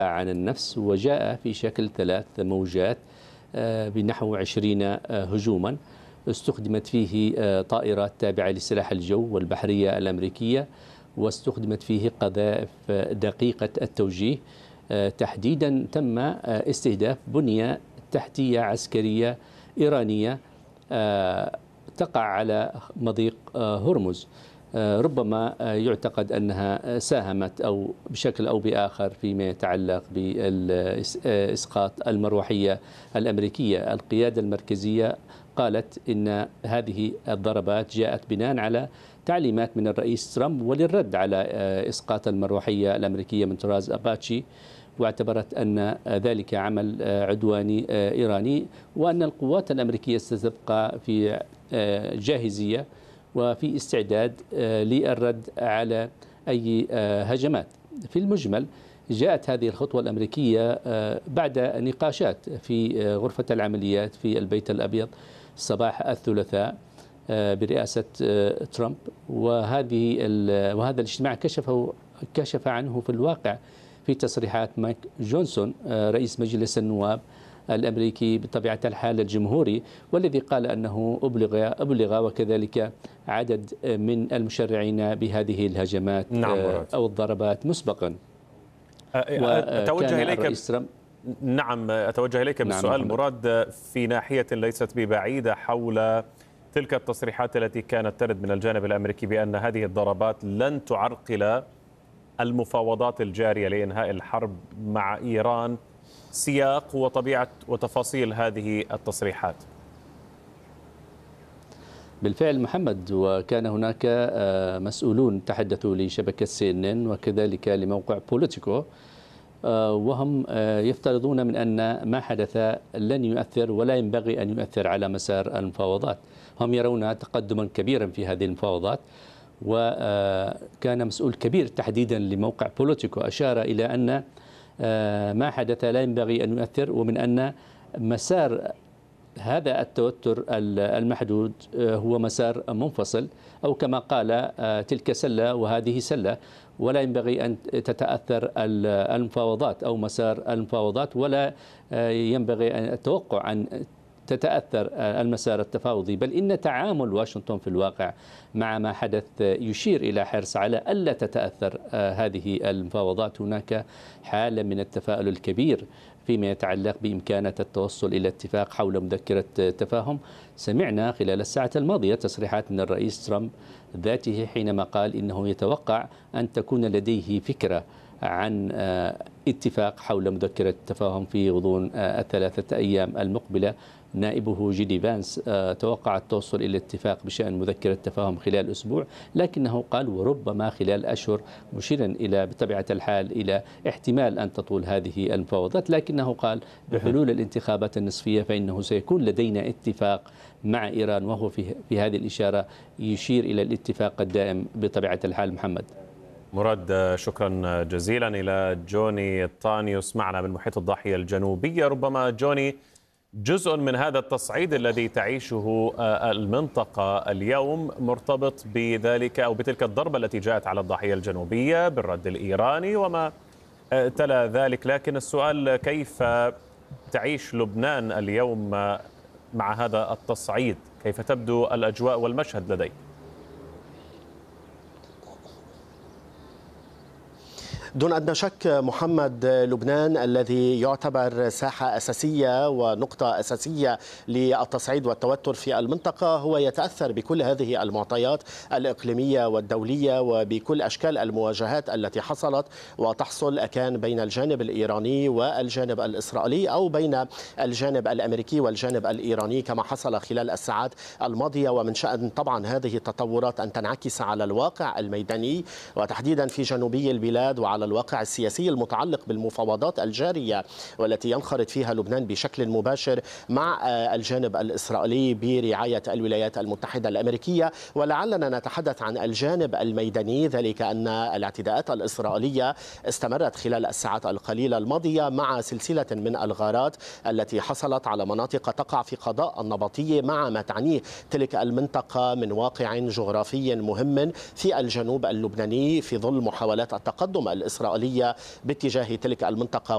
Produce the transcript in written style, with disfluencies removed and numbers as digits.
عن النفس، وجاء في شكل 3 موجات بنحو 20 هجوما. استخدمت فيه طائرات تابعة لسلاح الجو والبحرية الأمريكية، واستخدمت فيه قذائف دقيقة التوجيه. تحديدا تم استهداف بنية تحتية عسكرية إيرانية تقع على مضيق هرمز. ربما يعتقد أنها ساهمت أو بشكل أو بآخر فيما يتعلق بإسقاط المروحية الأمريكية. القيادة المركزية قالت إن هذه الضربات جاءت بناء على تعليمات من الرئيس ترامب وللرد على إسقاط المروحية الأمريكية من طراز أباتشي، واعتبرت أن ذلك عمل عدواني إيراني، وأن القوات الأمريكية ستبقى في جاهزية وفي استعداد للرد على أي هجمات. في المجمل جاءت هذه الخطوة الأمريكية بعد نقاشات في غرفة العمليات في البيت الأبيض صباح الثلاثاء برئاسة ترامب، وهذا الاجتماع كشف عنه في الواقع في تصريحات مايك جونسون رئيس مجلس النواب الأمريكي بطبيعة الحال الجمهوري، والذي قال أنه أبلغ وكذلك عدد من المشرعين بهذه الهجمات أو الضربات مسبقا. أتوجه إليك أتوجه إليك بالسؤال مراد في ناحية ليست ببعيدة حول تلك التصريحات التي كانت ترد من الجانب الأمريكي بأن هذه الضربات لن تعرقل المفاوضات الجارية لإنهاء الحرب مع إيران. سياق وطبيعة وتفاصيل هذه التصريحات. بالفعل محمد، وكان هناك مسؤولون تحدثوا لشبكة CNN وكذلك لموقع بوليتيكو، وهم يفترضون من أن ما حدث لن يؤثر ولا ينبغي أن يؤثر على مسار المفاوضات. هم يرون تقدما كبيرا في هذه المفاوضات، وكان مسؤول كبير تحديدا لموقع بوليتيكو أشار إلى أن ما حدث لا ينبغي أن يؤثر، ومن أن مسار هذا التوتر المحدود هو مسار منفصل، أو كما قال تلك سلة وهذه سلة، ولا ينبغي أن تتأثر المفاوضات أو مسار المفاوضات، ولا ينبغي أن التوقع أن تتأثر المسار التفاوضي، بل إن تعامل واشنطن في الواقع مع ما حدث يشير إلى حرص على ألا تتأثر هذه المفاوضات. هناك حالة من التفاؤل الكبير فيما يتعلق بإمكانة التوصل إلى اتفاق حول مذكرة تفاهم. سمعنا خلال الساعة الماضية تصريحات من الرئيس ترامب ذاته حينما قال إنه يتوقع أن تكون لديه فكرة عن اتفاق حول مذكرة التفاهم في غضون ال3 أيام المقبلة. نائبه جيدي فانس توقع التوصل إلى اتفاق بشأن مذكرة التفاهم خلال أسبوع، لكنه قال وربما خلال أشهر، مشيرا إلى بطبيعة الحال إلى احتمال أن تطول هذه المفاوضات، لكنه قال بحلول الانتخابات النصفية فإنه سيكون لدينا اتفاق مع إيران، وهو في هذه الإشارة يشير إلى الاتفاق الدائم بطبيعة الحال. محمد مراد، شكرا جزيلا. إلى جوني طانيوس معنا من محيط الضاحية الجنوبية. ربما جوني، جزء من هذا التصعيد الذي تعيشه المنطقة اليوم مرتبط بذلك أو بتلك الضربة التي جاءت على الضاحية الجنوبية بالرد الإيراني وما تلا ذلك، لكن السؤال كيف تعيش لبنان اليوم مع هذا التصعيد؟ كيف تبدو الأجواء والمشهد لديك؟ دون أدنى شك محمد، لبنان الذي يعتبر ساحة أساسية ونقطة أساسية للتصعيد والتوتر في المنطقة هو يتأثر بكل هذه المعطيات الإقليمية والدولية وبكل أشكال المواجهات التي حصلت وتحصل، كان بين الجانب الإيراني والجانب الإسرائيلي أو بين الجانب الأمريكي والجانب الإيراني كما حصل خلال الساعات الماضية. ومن شأن طبعا هذه التطورات أن تنعكس على الواقع الميداني وتحديدا في جنوبي البلاد وعلى الواقع السياسي المتعلق بالمفاوضات الجارية والتي ينخرط فيها لبنان بشكل مباشر مع الجانب الإسرائيلي برعاية الولايات المتحدة الأمريكية. ولعلنا نتحدث عن الجانب الميداني، ذلك أن الاعتداءات الإسرائيلية استمرت خلال الساعات القليلة الماضية مع سلسلة من الغارات التي حصلت على مناطق تقع في قضاء النبطية مع ما تعنيه تلك المنطقة من واقع جغرافي مهم في الجنوب اللبناني في ظل محاولات التقدم الإسرائيلية باتجاه تلك المنطقة.